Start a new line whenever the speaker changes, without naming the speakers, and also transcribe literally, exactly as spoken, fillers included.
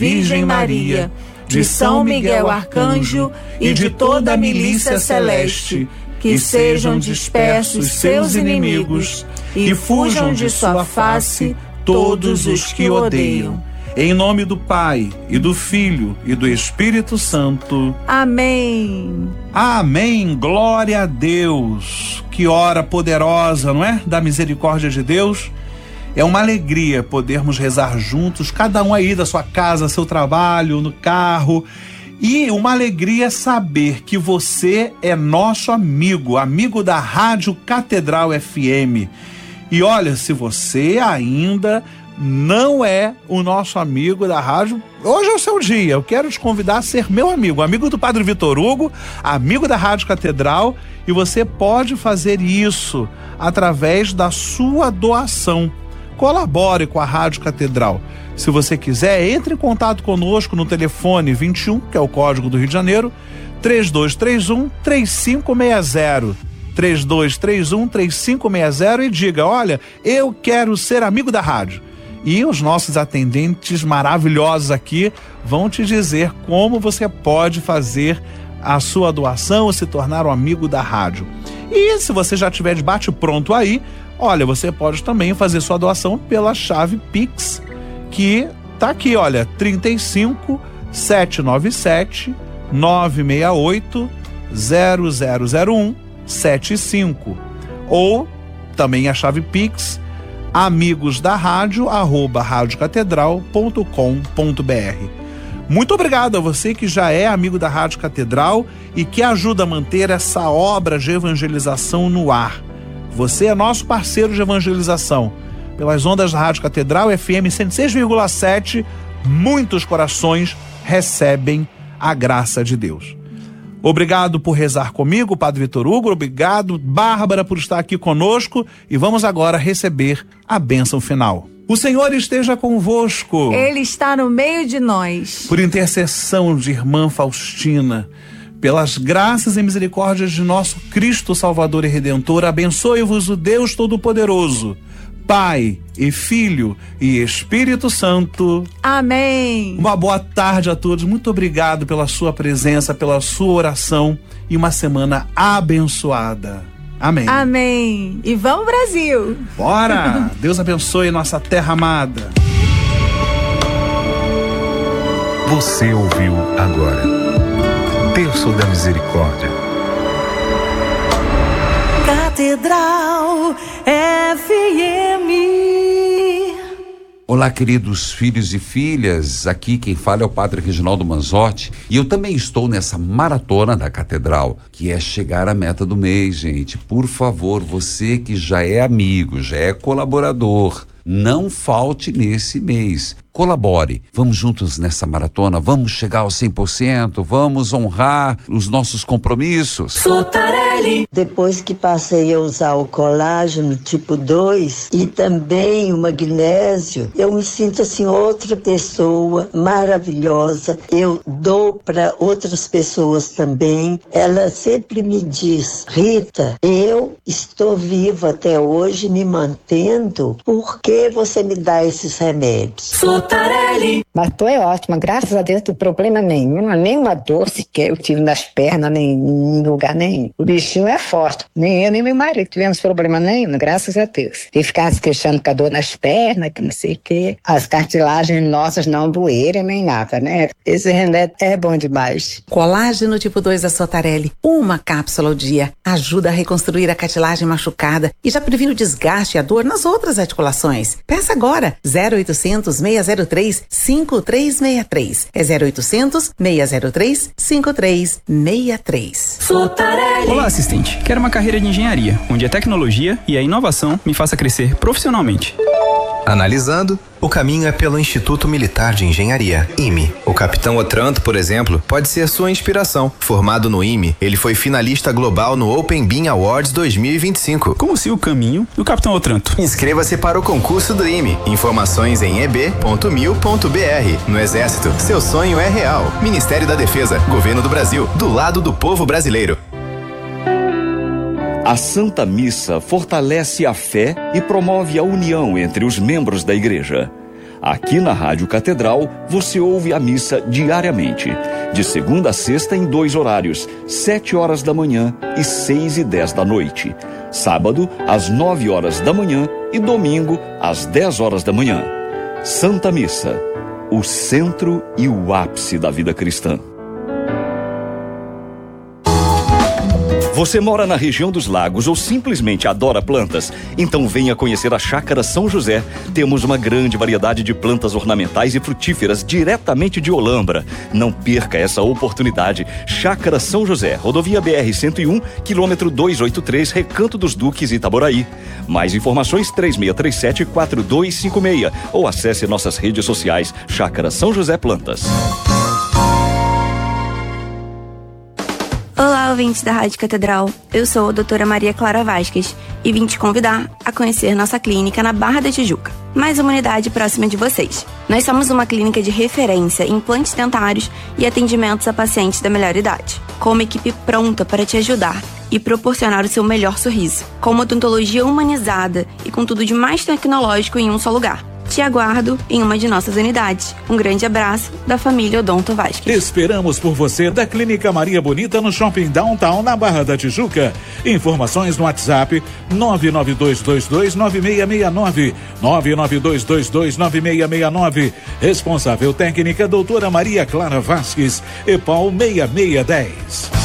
Virgem Maria, de São Miguel Arcanjo e de toda a milícia celeste, que sejam dispersos seus inimigos e fujam de sua face todos os que o odeiam.
Em nome do Pai, e do Filho, e do Espírito Santo.
Amém.
Amém. Glória a Deus. Que hora poderosa, não é? Da misericórdia de Deus. É uma alegria podermos rezar juntos, cada um aí da sua casa, seu trabalho, no carro. E uma alegria saber que você é nosso amigo, amigo da Rádio Catedral F M. E olha, se você ainda não é o nosso amigo da rádio, hoje é o seu dia. Eu quero te convidar a ser meu amigo, amigo do Padre Vitor Hugo, amigo da Rádio Catedral, e você pode fazer isso através da sua doação. Colabore com a Rádio Catedral. Se você quiser, entre em contato conosco no telefone vinte e um, que é o código do Rio de Janeiro, três dois três um, três cinco seis zero. três dois três um, três cinco seis zero e diga: olha, eu quero ser amigo da rádio. E os nossos atendentes maravilhosos aqui vão te dizer como você pode fazer a sua doação e se tornar um amigo da rádio. E se você já tiver de bate pronto aí, olha, você pode também fazer sua doação pela chave Pix, que tá aqui, olha, trinta e cinco, setecentos e noventa e sete, novecentos e sessenta e oito, zero zero zero um sete cinco. Ou também a chave Pix, amigos da rádio, arroba radiocatedral ponto com ponto br. Muito obrigado a você que já é amigo da Rádio Catedral e que ajuda a manter essa obra de evangelização no ar. Você é nosso parceiro de evangelização. Pelas ondas da Rádio Catedral F M cento e seis vírgula sete, muitos corações recebem a graça de Deus. Obrigado por rezar comigo, Padre Vitor Hugo. Obrigado, Bárbara, por estar aqui conosco. E vamos agora receber a bênção final. O Senhor esteja convosco.
Ele está no meio de nós.
Por intercessão de irmã Faustina, pelas graças e misericórdias de nosso Cristo Salvador e Redentor, abençoe-vos o Deus Todo-Poderoso, Pai e Filho e Espírito Santo.
Amém.
Uma boa tarde a todos. Muito obrigado pela sua presença, pela sua oração e uma semana abençoada. Amém.
Amém. E vamos, Brasil.
Bora. Deus abençoe nossa terra amada.
Você ouviu agora Terço da Misericórdia.
Catedral F M.
Olá, queridos filhos e filhas, aqui quem fala é o Padre Reginaldo Manzotti e eu também estou nessa maratona da Catedral, que é chegar à meta do mês, gente. Por favor, você que já é amigo, já é colaborador, não falte nesse mês. Colabore, vamos juntos nessa maratona, vamos chegar ao cem por cento, vamos honrar os nossos compromissos.
Sotarelli.
Depois que passei a usar o colágeno tipo dois e também o magnésio, eu me sinto assim outra pessoa maravilhosa. Eu dou para outras pessoas também. Ela sempre me diz: Rita, eu estou viva até hoje, me mantendo, por que você me dá esses remédios?
Sotarelli.
Mas tu é ótima, graças a Deus, não tem problema nenhum, nenhuma dor sequer eu tive nas pernas, nem em lugar nenhum. O bichinho é forte, nem eu nem meu marido tivemos problema nenhum, graças a Deus. E ficar se queixando com a dor nas pernas, que não sei o quê, as cartilagens nossas não doerem nem nada, né? Esse remédio é bom demais.
Colágeno tipo dois da Sotarelli, uma cápsula ao dia, ajuda a reconstruir a cartilagem machucada e já previne o desgaste e a dor nas outras articulações. Peça agora, zero oitocentos, seis zero três, cinco três seis três. É zero oitocentos, seis zero três, cinco três seis três.
Sotarelli.
Olá, assistente. Quero uma carreira de engenharia, onde a tecnologia e a inovação me faça crescer profissionalmente.
Analisando, o caminho é pelo Instituto Militar de Engenharia, I M E. O capitão Otranto, por exemplo, pode ser sua inspiração. Formado no I M E, ele foi finalista global no Open Bean Awards dois mil e vinte e cinco.
Como se o caminho do capitão Otranto.
Inscreva-se para o concurso do I M E. Informações em e b ponto mil ponto b r. No Exército, seu sonho é real. Ministério da Defesa, Governo do Brasil, do lado do povo brasileiro.
A Santa Missa fortalece a fé e promove a união entre os membros da Igreja. Aqui na Rádio Catedral, você ouve a missa diariamente, de segunda a sexta em dois horários, sete horas da manhã e seis e dez da noite. Sábado, às nove horas da manhã e domingo, às dez horas da manhã. Santa Missa, o centro e o ápice da vida cristã. Você mora na região dos lagos ou simplesmente adora plantas? Então venha conhecer a Chácara São José. Temos uma grande variedade de plantas ornamentais e frutíferas diretamente de Olambra. Não perca essa oportunidade. Chácara São José, rodovia B R cento e um, quilômetro duzentos e oitenta e três, Recanto dos Duques, Itaboraí. Mais informações três seis três sete, quatro dois cinco seis ou acesse nossas redes sociais Chácara São José Plantas.
Olá, ouvintes da Rádio Catedral. Eu sou a doutora Maria Clara Vasquez e vim te convidar a conhecer nossa clínica na Barra da Tijuca, mais uma unidade próxima de vocês. Nós somos uma clínica de referência em implantes dentários e atendimentos a pacientes da melhor idade, com uma equipe pronta para te ajudar e proporcionar o seu melhor sorriso, com uma odontologia humanizada e com tudo de mais tecnológico em um só lugar. Te aguardo em uma de nossas unidades. Um grande abraço da família Odonto Vasquez.
Esperamos por você da Clínica Maria Bonita no Shopping Downtown, na Barra da Tijuca. Informações no WhatsApp nove nove dois dois dois nove seis seis nove, nove nove dois dois dois nove seis seis nove. Responsável técnica doutora Maria Clara Vasquez, EPAL seis seis um zero.